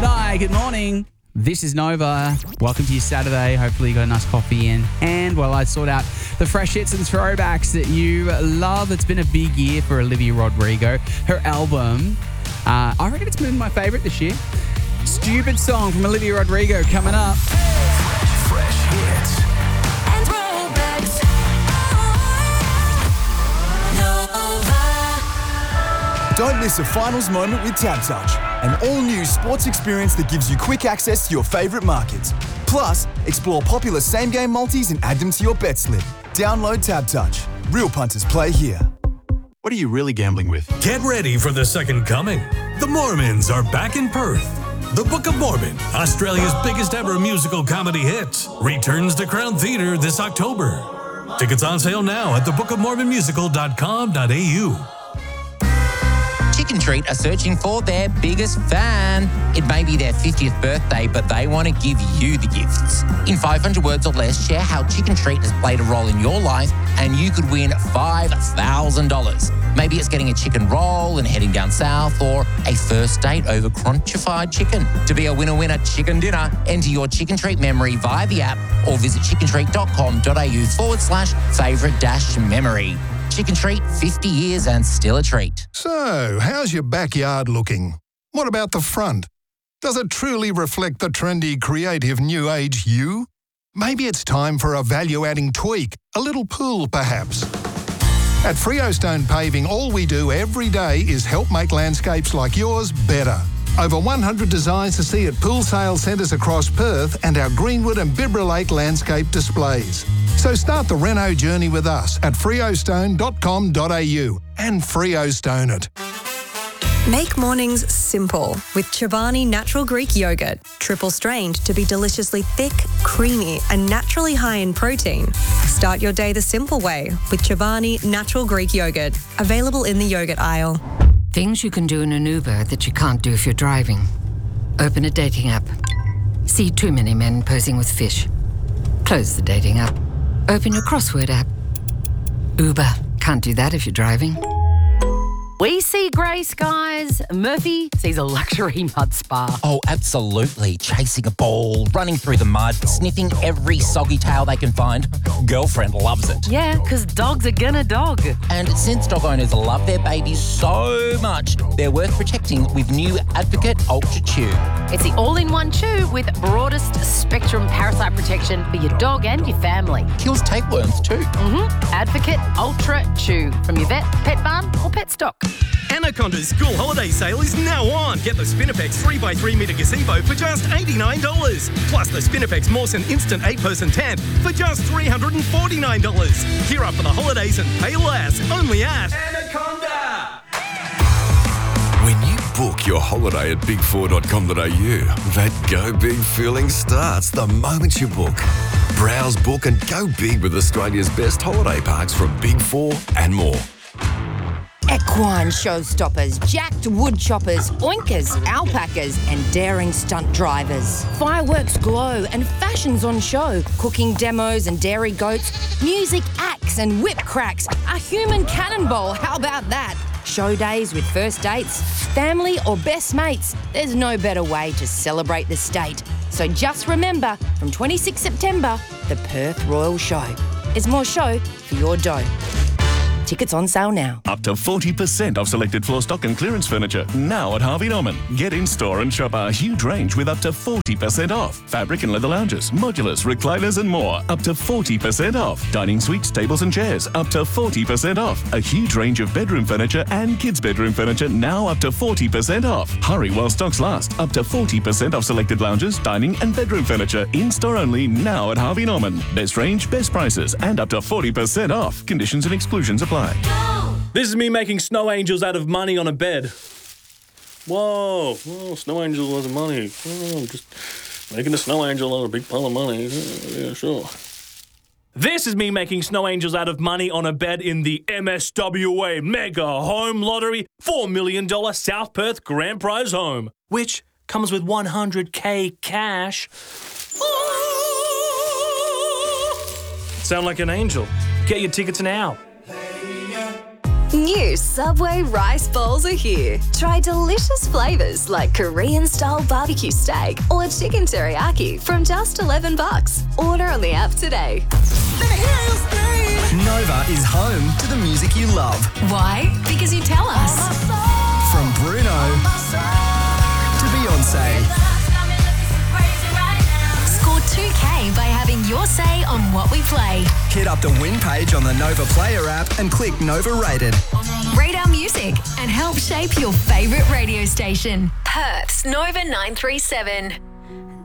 Today, good morning. This is Nova. Welcome to your Saturday. Hopefully you got a nice coffee in. And, well, I sort out the fresh hits and throwbacks that you love. It's been a big year for Olivia Rodrigo. Her album, I reckon it's been my favourite this year. Stupid Song from Olivia Rodrigo coming up. Fresh hits and throwbacks. Don't miss a finals moment with TABtouch, an all-new sports experience that gives you quick access to your favourite markets. Plus, explore popular same-game multis and add them to your bet slip. Download TABtouch. Real punters play here. What are you really gambling with? Get ready for the second coming. The Mormons are back in Perth. The Book of Mormon, Australia's biggest ever musical comedy hit, returns to Crown Theatre this October. Tickets on sale now at thebookofmormonmusical.com.au. Chicken Treat are searching for their biggest fan. It may be their 50th birthday, but they want to give you the gifts. In 500 words or less, share how Chicken Treat has played a role in your life, and you could win $5,000. Maybe it's getting a chicken roll and heading down south, or a first date over crunchified chicken. To be a winner chicken dinner, enter your Chicken Treat memory via the app or visit chickentreat.com.au/favourite-memory. Chicken Treat, 50 years and still a treat. So, how's your backyard looking? What about the front? Does it truly reflect the trendy, creative, new age you? Maybe it's time for a value-adding tweak, a little pool perhaps. At Freostone Paving, all we do every day is help make landscapes like yours better. Over 100 designs to see at pool sale centres across Perth and our Greenwood and Bibra Lake landscape displays. So start the reno journey with us at freostone.com.au and Freostone it. Make mornings simple with Chobani Natural Greek Yogurt. Triple strained to be deliciously thick, creamy and naturally high in protein. Start your day the simple way with Chobani Natural Greek Yogurt. Available in the yogurt aisle. Things you can do in an Uber that you can't do if you're driving. Open a dating app. See too many men posing with fish. Close the dating app. Open your crossword app. Uber. Can't do that if you're driving. We see grey skies. Murphy sees a luxury mud spa. Oh, absolutely. Chasing a ball, running through the mud, sniffing every soggy tail they can find. Girlfriend loves it. Yeah, because dogs are gonna dog. And since dog owners love their babies so much, they're worth protecting with new Advocate Ultra Chew. It's the all-in-one chew with broadest spectrum parasite protection for your dog and your family. Kills tapeworms too. Advocate Ultra Chew from your vet, pet barn or pet stock. Anaconda's school holiday sale is now on. Get the Spinifex 3x3 metre gazebo for just $89. Plus the Spinifex Mawson Instant 8-person tent for just $349. Gear up for the holidays and pay less. Only at Anaconda. When you book your holiday at big4.com.au, that go big feeling starts the moment you book. Browse, book and go big with Australia's best holiday parks from Big 4 and more. Equine showstoppers, jacked wood choppers, oinkers, alpacas and daring stunt drivers. Fireworks glow and fashions on show. Cooking demos and dairy goats. Music acts and whip cracks. A human cannonball, how about that? Show days with first dates, family or best mates. There's no better way to celebrate the state. So just remember, from 26 September, the Perth Royal Show. There's more show for your dough. Tickets on sale now. Up to 40% off selected floor stock and clearance furniture now at Harvey Norman. Get in store and shop our huge range with up to 40% off. Fabric and leather lounges, modulars, recliners and more. Up to 40% off. Dining suites, tables and chairs. Up to 40% off. A huge range of bedroom furniture and kids' bedroom furniture now up to 40% off. Hurry while stocks last. Up to 40% off selected lounges, dining and bedroom furniture. In store only now at Harvey Norman. Best range, best prices and up to 40% off. Conditions and exclusions apply. This is me making snow angels out of money on a bed. Whoa, snow angels wasn't money. I'm just making a snow angel out of a big pile of money. Yeah, sure. This is me making snow angels out of money on a bed in the MSWA Mega Home Lottery $4 million South Perth Grand Prize Home, which comes with $100K cash. Sound like an angel. Get your tickets now. New Subway rice bowls are here. Try delicious flavours like Korean-style barbecue steak or chicken teriyaki from just $11. Order on the app today. Nova is home to the music you love. Why? Because you tell us. From Bruno to Beyonce. Score 2K by having your say on what we play. Hit up the win page on the Nova Player app and click Nova Rated. Rate our music and help shape your favourite radio station. Perth's Nova 937.